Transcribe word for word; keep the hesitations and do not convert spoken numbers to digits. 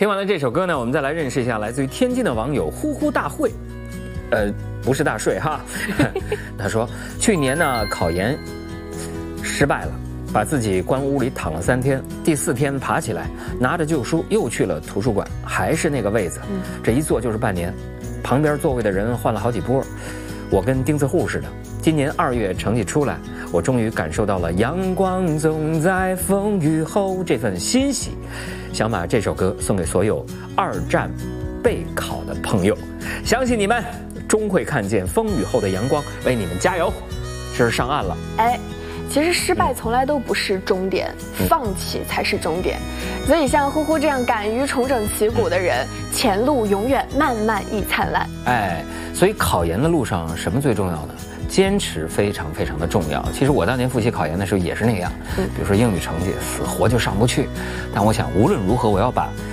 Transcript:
听完了这首歌呢，我们再来认识一下来自于天津的网友呼呼大会，呃，不是大睡哈。他说，去年呢考研失败了，把自己关屋里躺了三天，第四天爬起来，拿着旧书又去了图书馆，还是那个位子，这一坐就是半年，旁边座位的人换了好几波，我跟钉子户似的。今年二月成绩出来，我终于感受到了阳光总在风雨后这份欣喜，想把这首歌送给所有二战备考的朋友，相信你们终会看见风雨后的阳光，为你们加油。这是上岸了， 哎，其实失败从来都不是终点，嗯、放弃才是终点。所以像呼呼这样敢于重整旗鼓的人，前路永远漫漫亦灿烂。 哎，所以考研的路上什么最重要呢？坚持非常非常的重要。其实我当年复习考研的时候也是那样，比如说英语成绩死活就上不去，但我想无论如何我要把